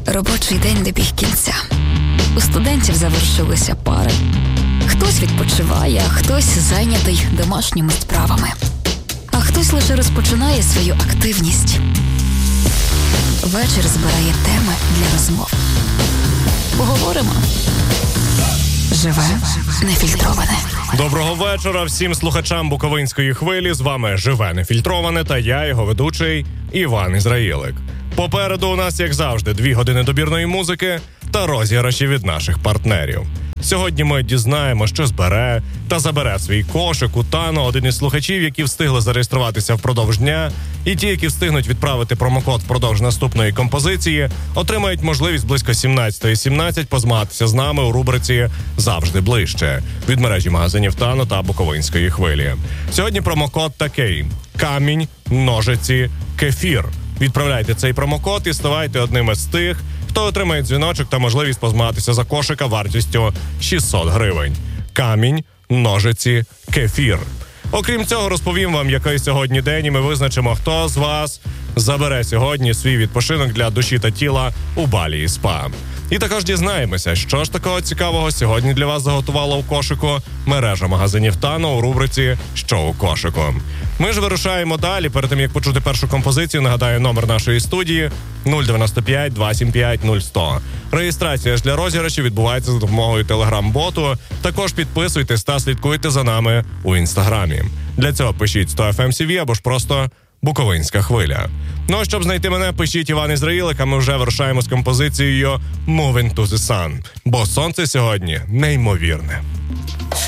Робочий день добіг кінця. У студентів завершилися пари. Хтось відпочиває, а хтось зайнятий домашніми справами. А хтось лише розпочинає свою активність. Вечір збирає теми для розмов. Поговоримо. Живе нефільтроване. Доброго вечора всім слухачам Буковинської хвилі. З вами Живе нефільтроване та я, його ведучий Іван Ізраїлик. Попереду у нас, як завжди, 2 години добірної музики та розіграші від наших партнерів. Сьогодні ми дізнаємо, що збере та забере свій кошик у Тано один із слухачів, які встигли зареєструватися впродовж дня, і ті, які встигнуть відправити промокод впродовж наступної композиції, отримають можливість близько 17:17 позмагатися з нами у рубриці «Завжди ближче» від мережі магазинів Тано та Буковинської хвилі. Сьогодні промокод такий: камінь, ножиці, кефір. Відправляйте цей промокод і ставайте одним із тих, хто отримає дзвіночок та можливість позмагатися за кошика вартістю 600 гривень. Камінь, ножиці, кефір. Окрім цього, розповім вам, який сьогодні день, і ми визначимо, хто з вас забере сьогодні свій відпочинок для душі та тіла у Балі і Спа. І також дізнаємося, що ж такого цікавого сьогодні для вас заготувала у кошику мережа магазинів Тано у рубриці «Що у кошику?». Ми ж вирушаємо далі. Перед тим, як почути першу композицію, нагадаю номер нашої студії 095 275 0100. Реєстрація ж для розіграшів відбувається за допомогою телеграм-боту. Також підписуйтесь та слідкуйте за нами у інстаграмі. Для цього пишіть 100 FMCV або ж просто Буковинська хвиля. Ну а щоб знайти мене, пишіть Іван Ізраїлик, а ми вже вирушаємо з композицією «Moving to the Sun». Бо сонце сьогодні неймовірне.